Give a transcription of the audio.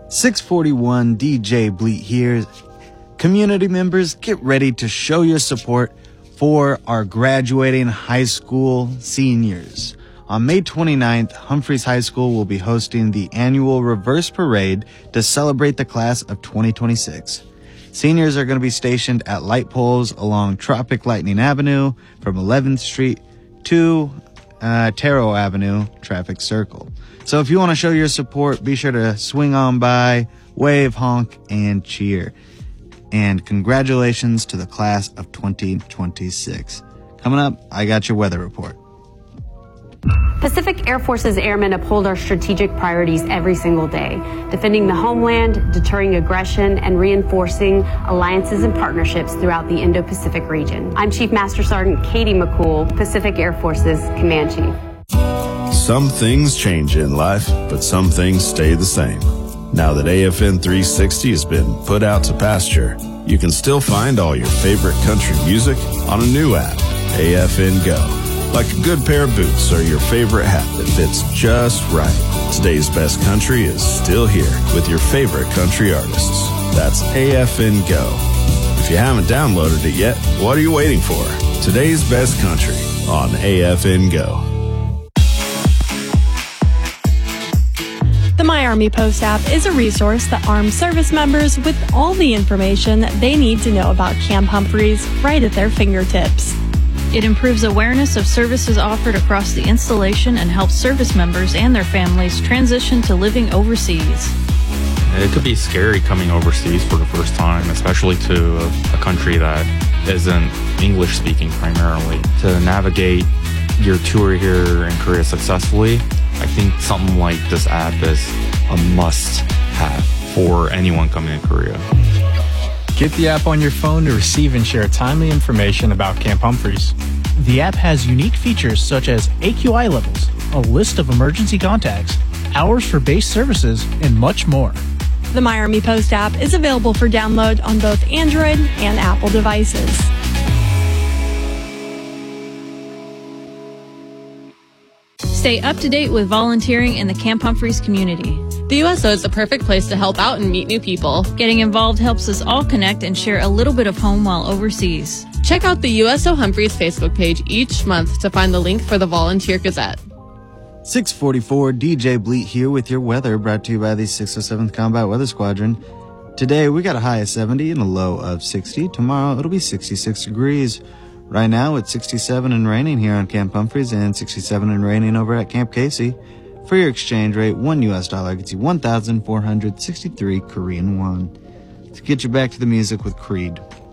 641 DJ Bleat here. Community members, get ready to show your support for our graduating high school seniors. On May 29th, Humphreys High School will be hosting the annual Reverse Parade to celebrate the class of 2026. Seniors are going to be stationed at light poles along Tropic Lightning Avenue from 11th Street to Taro Avenue traffic circle. So if you want to show your support, be sure to swing on by, wave, honk, and cheer. And congratulations to the class of 2026. Coming up, I got your weather report. Pacific Air Force's airmen uphold our strategic priorities every single day, defending the homeland, deterring aggression, and reinforcing alliances and partnerships throughout the Indo-Pacific region. I'm Chief Master Sergeant Katie McCool, Pacific Air Force's Command Chief. Some things change in life, but some things stay the same. Now that AFN 360 has been put out to pasture, you can still find all your favorite country music on a new app, AFN Go. Like a good pair of boots or your favorite hat that fits just right. Today's best country is still here with your favorite country artists. That's AFN Go. If you haven't downloaded it yet, what are you waiting for? Today's best country on AFN Go. The My Army Post app is a resource that arms service members with all the information they need to know about Camp Humphreys right at their fingertips. It improves awareness of services offered across the installation and helps service members and their families transition to living overseas. It could be scary coming overseas for the first time, especially to a country that isn't English speaking primarily. To navigate your tour here in Korea successfully, I think something like this app is a must-have for anyone coming to Korea. Get the app on your phone to receive and share timely information about Camp Humphreys. The app has unique features such as AQI levels, a list of emergency contacts, hours for base services, and much more. The My Army Post app is available for download on both Android and Apple devices. Stay up to date with volunteering in the Camp Humphreys community. The USO is the perfect place to help out and meet new people. Getting involved helps us all connect and share a little bit of home while overseas. Check out the USO Humphreys Facebook page each month to find the link for the Volunteer Gazette. 644 DJ Bleat here with your weather, brought to you by the 607th Combat Weather Squadron. Today we got a high of 70 and a low of 60. Tomorrow it'll be 66 degrees. Right now it's 67 and raining here on Camp Humphreys and 67 and raining over at Camp Casey. For your exchange rate, $1 US gets you 1,463 Korean won. Let's get you back to the music with Creed.